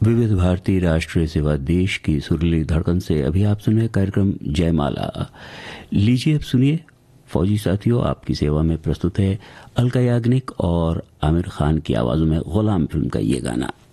विविध भारती राष्ट्रीय सेवा देश की सुरीली धड़कन से अभी आप सुन रहे कार्यक्रम जयमाला। लीजिए अब सुनिए फौजी साथियों, आपकी सेवा में प्रस्तुत है अलका याग्निक और आमिर खान की आवाजों में गुलाम फिल्म का ये गाना।